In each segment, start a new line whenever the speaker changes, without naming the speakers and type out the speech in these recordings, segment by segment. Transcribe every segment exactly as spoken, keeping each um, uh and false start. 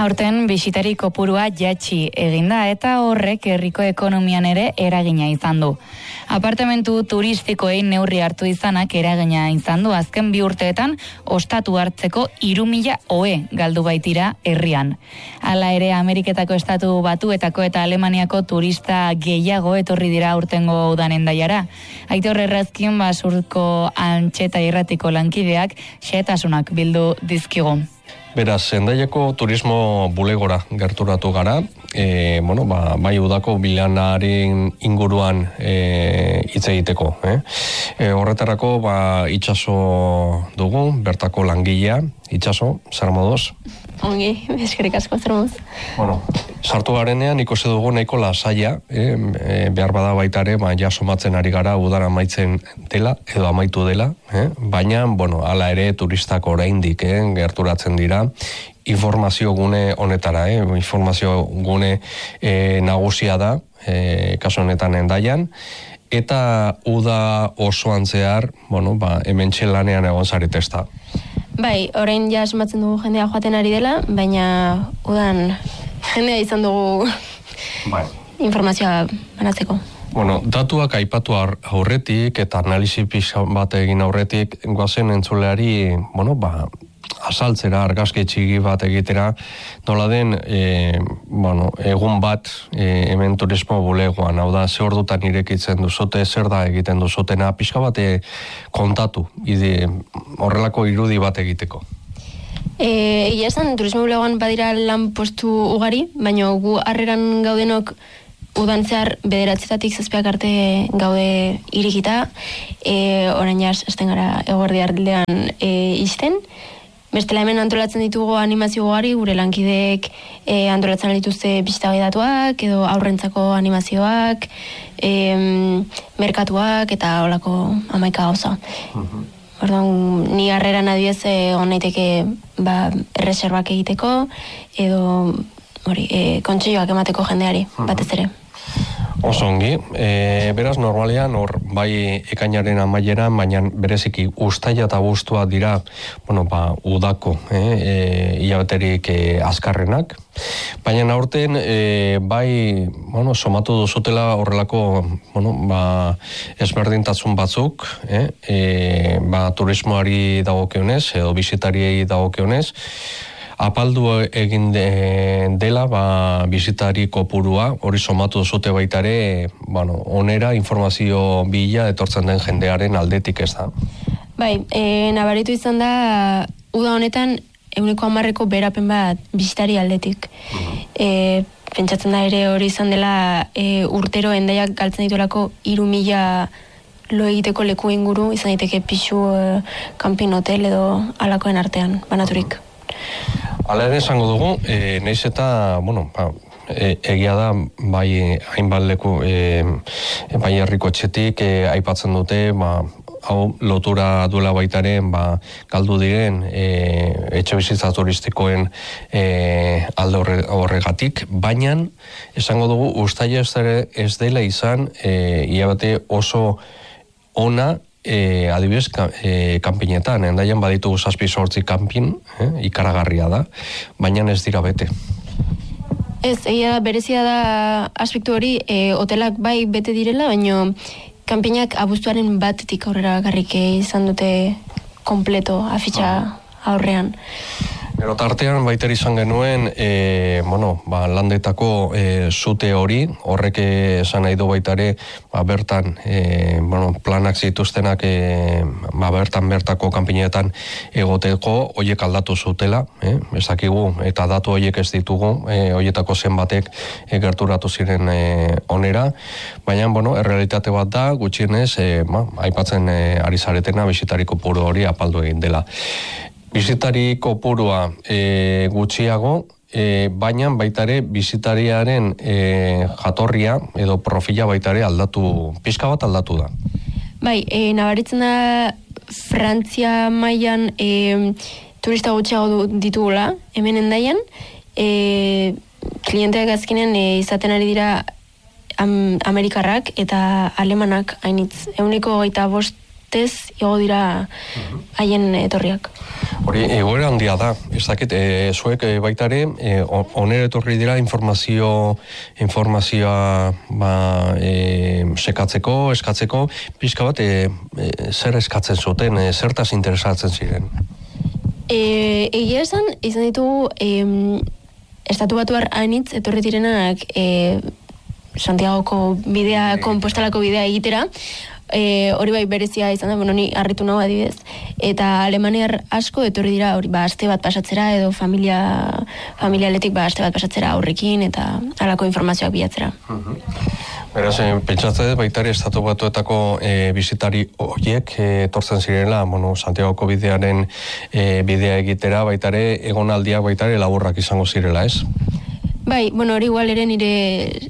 Aurten bisitari kopurua jatsi eginda eta horrek herriko ekonomian ere eragina izan du. Apartamentu turistikoei neurri hartu izanak eragina izan du azken bi urteetan ostatu hartzeko hiru mila ohe galdu baitira herrian. Hala ere Ameriketako estatu batuetako eta Alemaniako turista gehiago etorri dira aurtengo udan Hendaiara. Aitor Errazkin Basurko Antxeta irratiko lankideak xehetasunak bildu dizkigu.
Beraz, Hendaiako turismo bulegora gerturatu gara, e, bueno, ba, bai udako bilanaren inguruan e, hitz egiteko. Eh? E, horretarako ba, itxaso dugu, bertako langilea, itxaso, zer moduz?
Ongi, eskerrik asko, zer moduz?
Bueno, sartu garenean ikusi dugu nahiko lasaia, eh? e, behar bada baita ere, ba, ja somatzen ari gara udara amaitzen dela, edo amaitu dela, eh? Baina, bueno, hala ere turistak oraindik eh? gerturatzen dira, informazio gune honetara, eh? informazio gune eh, nagusia da, eh, kasu honetan Hendaian, eta uda osoan zehar, bueno, ba, hemen txelanean egon zarete ez da.
Bai, orain ja asmatzen dugu jendea joaten ari dela, baina udan jendea izan dugu bai. informazioa banatzeko.
Bueno, datuak aipatu aurretik eta analisi pixka bat egin aurretik, goazen entzuleari, bueno, ba, azaltzera, argazki txiki bat egitera, nola den, e, bueno, egun bat e, hemen turismo bulegoan, hau da, ze ordutan irekitzen duzute, zer da egiten duzutena, pixka bat e, kontatu, ide, horrelako irudi bat egiteko.
Egia esan, turismo bulegoan badira lan postu ugari, baina gu harreran gaudenok udan zehar bederatzetatik zazpiak arte gaude irikita, e, orain jas, esten gara eguerdi ardean e, izten. Bestela hemen antolatzen ditugu animazio gari, gure lankideek e, antolatzen dituzte bisitagaidatuak, edo aurrentzako animazioak, e, merkatuak eta holako hamaika gauza. Uh-huh. Orduan, ni harreran adibidez egon naiteke ba, erreserbak egiteko, edo hori, e, kontseilloak emateko jendeari, uh-huh. batez ere.
Oso ongi, e, beraz normalean hor bai ekainaren amaieran, baina bereziki uztaila eta abuztua dira, bueno, ba, udako, eh, e, hilabeterik e, azkarrenak, baina aurten e, bai, bueno, somatu duzutela horrelako, bueno, ba, ezberdintasun batzuk, eh, e, ba, turismoari dagokionez, edo bisitariei dagokionez, apaldu egin de, dela ba, bizitari kopurua, hori somatu zute baita ere, bueno, onera informazio bila etortzen den jendearen aldetik ez da.
Bai, e, nabaritu izan da, uda honetan, euneko hamarreko berapen bat bizitari aldetik. Uh-huh. E, pentsatzen da ere hori izan dela e, urtero Hendaiak galtzen dituelako hiru mila lo egiteko leku inguru, izan daiteke pixu, e, camping hotel edo alakoen artean, banaturik.
Hala ere esango dugu, e, naiz eta, bueno, ba, e, egia da, bai hainbat leku, e, bai herriko etxetik, e, aipatzen dute, ba, hau lotura duela baitaren, ba, galdu diren, e, etxe bizitza turistikoen e, alde horregatik, baina, esango dugu, uztaila ez, ez dela izan, e, iabate oso ona, E, adibidez, ka, e, kanpinetan, Hendaian baditugu zazpi sortzi kanpin, eh, ikaragarria da, baina ez dira bete.
Ez, egia berezia da aspektu hori, e, hotelak bai bete direla, baina kanpinak abuztuaren batetik aurrera garrik izan dute kompleto, afitxa aurrean.
Gero tartean baiter izan genuen, e, bueno, ba, landetako e, zute hori, horrek esan nahi du baitare, ba, bertan, e, bueno, planak zituztenak, e, ba, bertan bertako kanpinetan egoteko, hoiek aldatu zutela, eh? ezakigu, eta datu hoiek ez ditugu, e, hoietako zenbatek e, gerturatu ziren e, onera, baina, bueno, errealitate bat da, gutxienez, e, ba, aipatzen e, ari zaretena, bisitari kopuru hori apaldu egin dela. Bizitari kopurua e, gutxiago, e, baina baitare bizitariaren e, jatorria edo profila baitare aldatu, pixka bat aldatu da.
Bai, e, nabaritzen da Frantzia mailan e, turista gutxiago ditugula, hemen Hendaian, e, klienteak azkenen e, izaten ari dira am, Amerikarrak eta Alemanak hainitz, euneko gaita bost urtez igo dira haien etorriak.
Hori, egoera handia da, ez dakit, e, zuek e, baita ere, e, onera etorri dira informazio, informazioa ba, e, sekatzeko, eskatzeko, pixka bat, e, e, zer eskatzen zuten, e, zertaz interesatzen ziren?
E, egia esan, izan ditugu, e, estatu batuar hainitz etorri direnak e, Santiagoko bidea, Konpostalako bidea egitera, E, hori bai berezia izan da, bueno, ni harritu nago adibidez. Eta alemaniar asko etorri dira hori ba aste bat pasatzera edo familia familialetik ba aste bat pasatzera aurrekin eta halako informazioak bilatzera.
Uh-huh. Beraz, e, pentsatzen dut baitari estatu batuetako e, bizitari horiek e, etortzen zirela, bueno, Santiagoko bidearen e, bidea egitera baitare egonaldiak baitare laburrak izango zirela, ez?
Bai, bueno, hori igual ere nire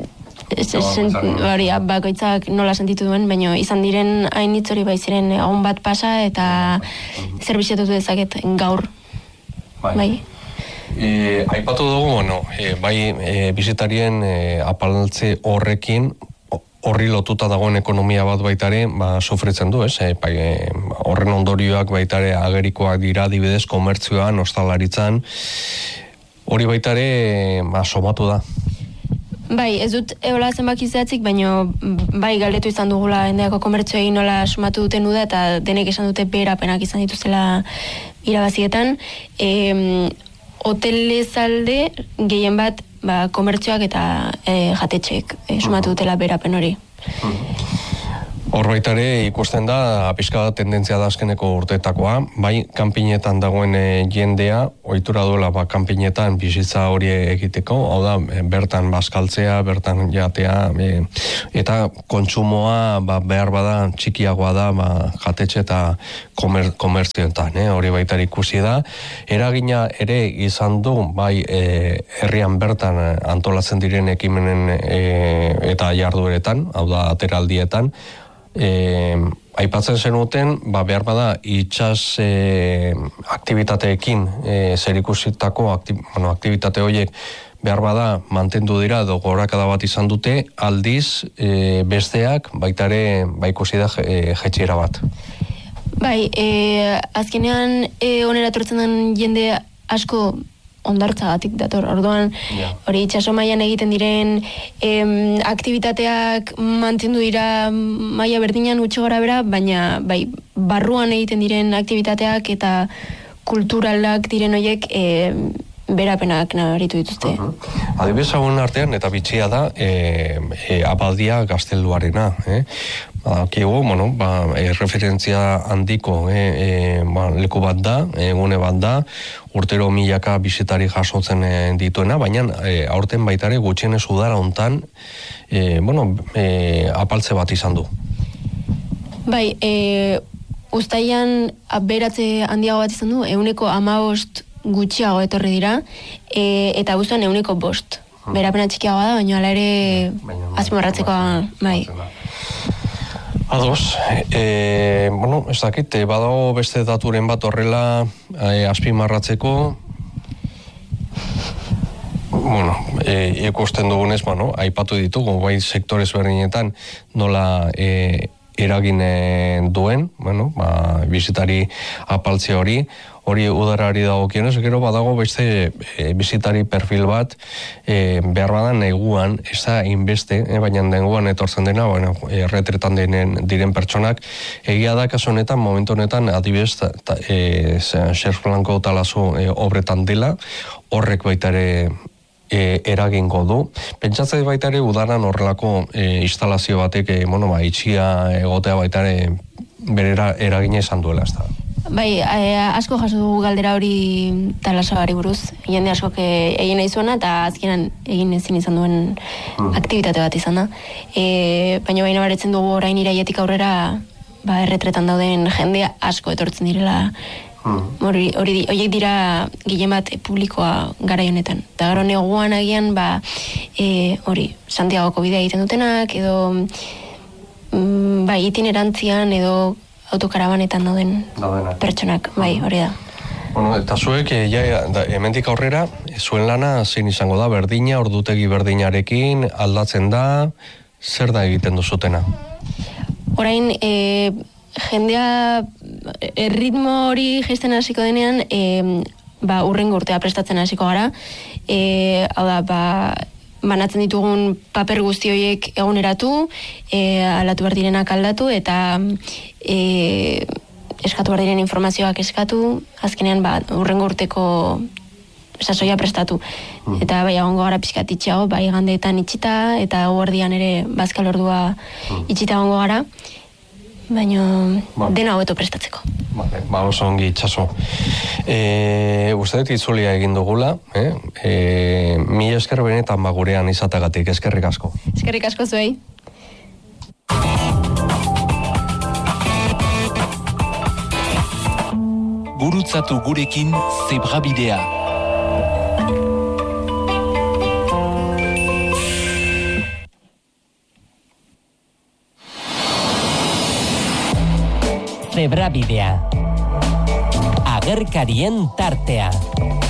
hori bakoitzak nola sentitu duen, baina izan diren hainitz hori bai ziren egun bat pasa eta zer bisitatu dezaket gaur. Bai. bai.
E, aipatu dugu, bueno, e, bai e, bizitarien e, apaltze horrekin horri lotuta dagoen ekonomia bat baitare ba, sufritzen du, ez? E, bai, e, horren ondorioak baitare agerikoak dira, adibidez, komertzioan, ostalaritzan, hori baitare ba, somatu da.
Bai, ez dut eola zenbaki zehatzik, baina bai galdetu izan dugula endeako komertzio egin nola sumatu duten uda eta denek esan dute beherapenak izan dituzela irabazietan. E, hotelezalde gehien bat ba, komertzioak eta e, jatetxeek e, sumatu dutela beherapen hori.
Horbaitare ikusten da, pixka da tendentzia da azkeneko urteetakoa, bai kanpinetan dagoen e, jendea, ohitura duela ba, kanpinetan bizitza hori egiteko, hau da, bertan bazkaltzea, bertan jatea, e, eta kontsumoa ba, behar bada txikiagoa da ba, jatetxe eta komer, komertzioetan, eh? Hori baitare ikusi da. Eragina ere izan du, bai e, herrian bertan antolatzen diren ekimenen e, eta jardueretan, hau da, ateraldietan, E, aipatzen zenuten, ba, behar bada itxas e, aktivitateekin e, zer ikusitako akti, bueno, aktivitate horiek behar bada mantendu dira edo gorakada bat izan dute, aldiz e, besteak baitare ba, ikusi da e, jetxiera bat.
Bai, e, azkenean e, onera etortzen den jende asko ondartzagatik dator, orduan hori yeah. itxaso mailan egiten diren em, aktivitateak mantendu dira maila berdinan gutxi gora bera, baina bai, barruan egiten diren aktivitateak eta kulturalak diren horiek em, berapenak nabaritu dituzte.
Uh-huh. Adibidez hauen artean, eta bitxia da, e, e, Abaldia Gazteluarena, eh? Akigu, bueno, ba, e, referentzia handiko e, e, ba, leku bat da, egune bat da, urtero milaka bisitari jasotzen e, dituena, baina e, aurten baitare gutxienez udara hontan, e, bueno, e, apaltze bat izan du.
Bai, e, uztailan aberatze handiago bat izan du, euneko hamabost gutxiago etorri dira, e, eta abuztuan euneko bost. Berapena txikiagoa da, baina hala ere azpimarratzekoa, bai.
Ados, e, bueno, ez dakit, badago beste daturen bat horrela e, azpimarratzeko, bueno, e, ikusten dugunez, bueno, aipatu ditugu, bai sektores berdinetan nola e, eragin duen, bueno, ba, bizitari apaltze hori, hori udarari dagokionez, gero badago beste e, bizitari perfil bat e, behar badan neguan, ez da inbeste, e, baina neguan etortzen dena, bueno, erretretan denen, diren pertsonak, egia da kasu honetan, momentu honetan, adibidez, e, Xerf Blanco talazu e, obretan dela, horrek baitare E, eragingo du. Pentsatzen baitare udaran horrelako e, instalazio batek e, bueno, ba, itxia egotea baitare berera eragina izan duela, ez da.
Bai, e, asko jaso dugu galdera hori talasabari buruz. Jende asko egin nahi zuena eta azkenan egin ezin izan duen hmm. aktivitate bat izan da. E, baina baina baretzen dugu orain iraietik aurrera ba, erretretan dauden jendea asko etortzen direla. Hori, hori, horiek dira gehien bat publikoa garai honetan. Eta gero neguan agian, ba, e, hori, Santiagoko bidea egiten dutenak, edo mm, bai, itinerantzian, edo autokarabanetan dauden pertsonak, bai, hori da.
Bueno, eta zuek, ja, da, hemendik aurrera, zuen lana zein izango da, berdina, ordutegi berdinarekin, aldatzen da, zer da egiten duzutena?
Orain, e, jendea erritmo hori jaisten hasiko denean, e, ba, urrengo urtea prestatzen hasiko gara. E, hau da, ba, banatzen ditugun paper guzti horiek eguneratu, e, aldatu behar direnak aldatu, eta e, eskatu behar diren informazioak eskatu, azkenean ba, urrengo urteko sasoia prestatu. Mm. Eta bai, egongo gara pixkat itxeago, bai gandeetan itxita, eta guardian ere bazkal ordua mm. itxita egongo gara, baina ba. dena hobeto prestatzeko.
Vale, ba, oso ongi itxaso. E, uste dut itzulia egin dugula, eh? E, mi esker benetan ba gurean izatagatik, eskerrik asko.
Eskerrik asko zuei.
Gurutzatu gurekin Zebrabidea. Zebrabidea. Agerkarien tartea.